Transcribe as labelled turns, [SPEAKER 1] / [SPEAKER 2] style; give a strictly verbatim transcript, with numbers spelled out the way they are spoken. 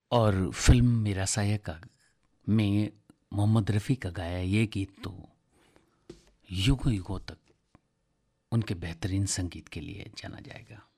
[SPEAKER 1] और फिल्म मेरा साया में मोहम्मद रफ़ी का गाया ये गीत तो युगों युगों तक उनके बेहतरीन संगीत के लिए जाना जाएगा।